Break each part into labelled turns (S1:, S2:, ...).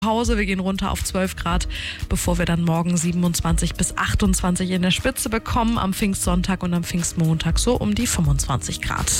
S1: Hause. Wir gehen runter auf 12 Grad, bevor wir dann morgen 27 bis 28 in der Spitze bekommen. Am Pfingstsonntag und am Pfingstmontag so um die 25 Grad.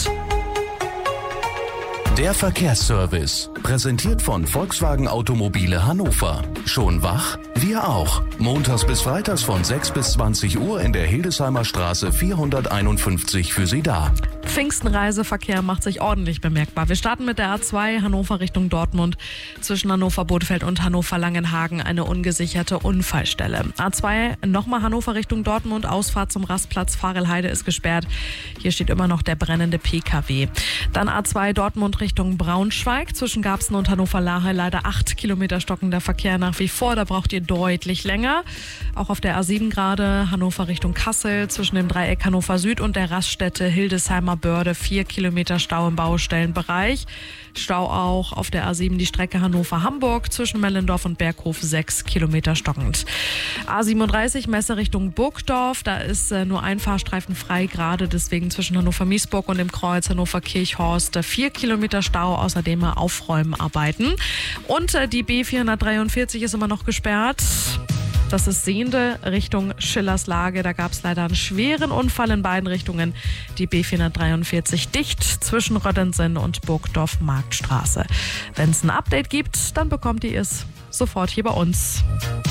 S2: Der Verkehrsservice, präsentiert von Volkswagen Automobile Hannover. Schon wach? Wir auch. Montags bis freitags von 6 bis 20 Uhr in der Hildesheimer Straße 451 für Sie da.
S1: Pfingstenreiseverkehr macht sich ordentlich bemerkbar. Wir starten mit der A2 Hannover Richtung Dortmund. Zwischen Hannover-Bothfeld und Hannover-Langenhagen eine ungesicherte Unfallstelle. A2 nochmal Hannover Richtung Dortmund. Ausfahrt zum Rastplatz Farelheide ist gesperrt. Hier steht immer noch der brennende PKW. Dann A2 Dortmund Richtung Braunschweig. Zwischen Garbsen und Hannover-Lahe leider 8 Kilometer stockender Verkehr nach wie vor. Da braucht ihr deutlich länger. Auch auf der A7 gerade Hannover Richtung Kassel. Zwischen dem Dreieck Hannover Süd und der Raststätte Hildesheimer Börde 4 Kilometer Stau im Baustellenbereich. Stau auch auf der A7 die Strecke Hannover-Hamburg zwischen Mellendorf und Berghof 6 Kilometer stockend. A37 Messe Richtung Burgdorf, da ist nur ein Fahrstreifen frei, gerade deswegen zwischen Hannover-Miesburg und dem Kreuz Hannover-Kirchhorst 4 Kilometer Stau, außerdem Aufräumarbeiten. Und die B443 ist immer noch gesperrt. Das ist Sehende Richtung Schillerslage. Da gab es leider einen schweren Unfall in beiden Richtungen. Die B443 dicht zwischen Röddensen und Burgdorf-Marktstraße. Wenn es ein Update gibt, dann bekommt ihr es sofort hier bei uns.